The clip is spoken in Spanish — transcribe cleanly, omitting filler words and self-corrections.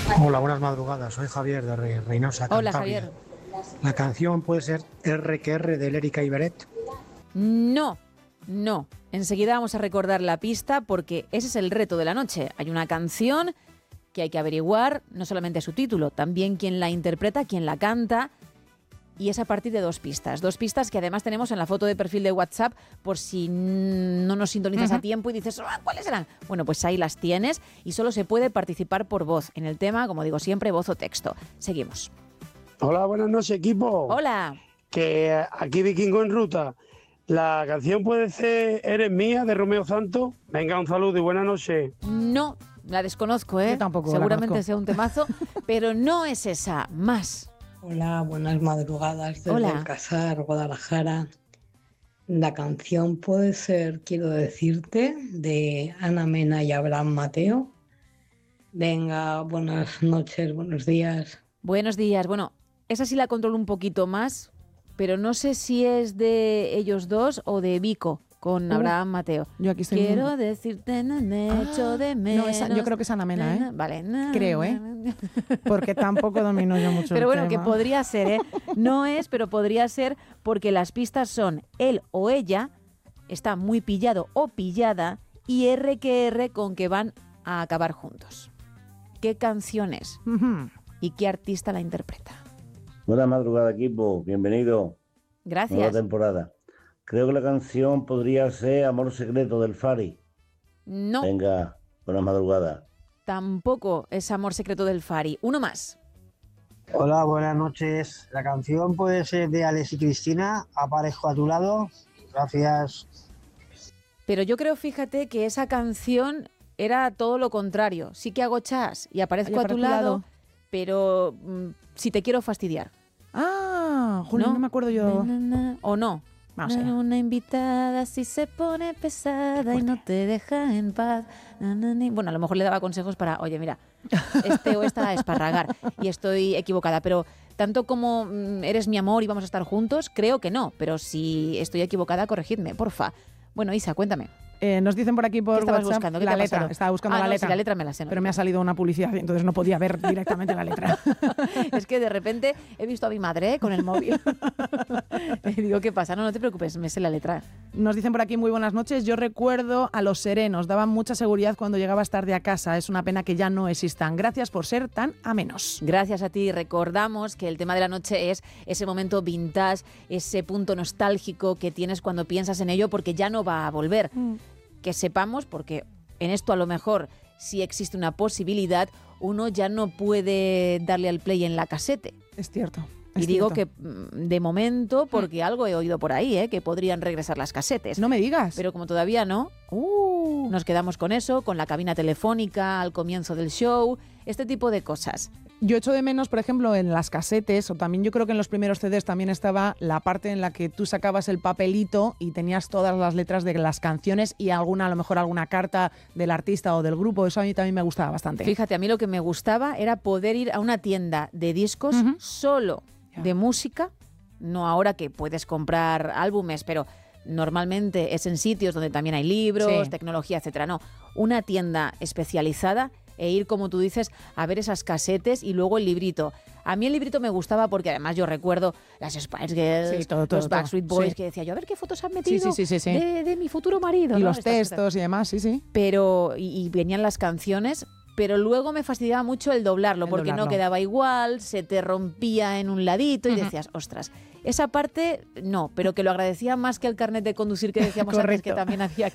Hola, buenas madrugadas. Soy Javier de Reynosa, Hola, Cantabria. Javier. La canción puede ser R que R de Erika Ibaret. No, no. Enseguida vamos a recordar la pista porque ese es el reto de la noche. Hay una canción que hay que averiguar, no solamente su título, también quién la interpreta, quién la canta. Y es a partir de dos pistas que además tenemos en la foto de perfil de WhatsApp por si no nos sintonizas a tiempo y dices, ¿cuáles serán? Bueno, pues ahí las tienes y solo se puede participar por voz en el tema, como digo siempre, voz o texto. Seguimos. Hola, buenas noches, equipo. Hola. Que aquí Vikingo en ruta. La canción puede ser Eres mía de Romeo Santos. Venga, un saludo y buenas noches. No, la desconozco, ¿eh? Yo tampoco Seguramente la conozco. sea un temazo, pero no es esa. Más. Hola, buenas madrugadas desde Hola. Alcázar, Guadalajara. La canción puede ser Quiero decirte, de Ana Mena y Abraham Mateo. Venga, buenas noches, buenos días. Buenos días. Bueno, esa sí la controlo un poquito más, pero no sé si es de ellos dos o de Vico con Abraham Mateo. Yo aquí estoy Quiero muy- decirte, no echo de menos. No, yo creo que es Ana Mena, ¿eh? Vale. Creo, ¿eh? Porque tampoco domino yo mucho Pero el bueno, tema. que podría ser, ¿eh? No es, pero podría ser porque las pistas son él o ella, está muy pillado o pillada, y R que R con que van a acabar juntos. ¿Qué canción es? Ujú. ¿Y qué artista la interpreta? Buenas madrugadas, equipo. Bienvenido. Nueva Gracias. temporada. Creo que la canción podría ser Amor Secreto del Fari. No, Venga, buenas madrugadas. tampoco es Amor Secreto del Fari. Uno más. Hola, buenas noches. La canción puede ser de Alex y Cristina. Aparezco a tu lado. Gracias. Pero yo creo, fíjate, que esa canción era todo lo contrario. Sí que hago chas y aparezco Oye, a tu lado, pero si te quiero fastidiar. Ah, Julio, no me acuerdo yo. ¿O no? Vamos allá. Una invitada si se pone pesada y no te deja en paz. Bueno, a lo mejor le daba consejos para, oye, mira, este o esta a esparragar. Y estoy equivocada, pero tanto como eres mi amor y vamos a estar juntos, creo que no. Pero si estoy equivocada, corregidme, porfa. Bueno, Isa, cuéntame. Nos dicen por aquí por ¿Qué estabas WhatsApp buscando? ¿Qué la te ha letra. pasado? Estaba buscando Ah, la no, letra. sí, la letra me la sé. Pero me ha salido una publicidad, entonces no podía ver directamente la letra. Es que de repente he visto a mi madre con el móvil. Y digo, ¿qué pasa? No, no te preocupes, me sé la letra. Nos dicen por aquí muy buenas noches. Yo recuerdo a Los Serenos. Daban mucha seguridad cuando llegabas tarde a casa. Es una pena que ya no existan. Gracias por ser tan amenos. Gracias a ti. Recordamos que el tema de la noche es ese momento vintage, ese punto nostálgico que tienes cuando piensas en ello porque ya no va a volver. Que sepamos, porque en esto a lo mejor sí existe una posibilidad, uno ya no puede darle al play en la casete. Es cierto. Y es digo cierto. que de momento, porque algo he oído por ahí, que podrían regresar las casetes. No me digas. Pero como todavía no, nos quedamos con eso, con la cabina telefónica al comienzo del show, este tipo de cosas. Yo echo de menos, por ejemplo, en las casetes, o también yo creo que en los primeros CDs también estaba la parte en la que tú sacabas el papelito y tenías todas las letras de las canciones y alguna, a lo mejor alguna carta del artista o del grupo. Eso a mí también me gustaba bastante. Fíjate, a mí lo que me gustaba era poder ir a una tienda de discos solo de música, no ahora que puedes comprar álbumes, pero normalmente es en sitios donde también hay libros, Sí. tecnología, etcétera. No, una tienda especializada e ir, como tú dices, a ver esas casetes y luego el librito. A mí el librito me gustaba porque además yo recuerdo las Spice Girls, Sí, todo, los todo. Backstreet Boys, Sí. que decía yo, a ver qué fotos han metido sí. de mi futuro marido. Y ¿no? los Estas cosas. textos y demás, sí. Pero y venían las canciones, pero luego me fastidiaba mucho el doblarlo, porque no quedaba igual, se te rompía en un ladito y decías, ostras, esa parte no, pero que lo agradecía más que el carnet de conducir que decíamos antes, que también hacía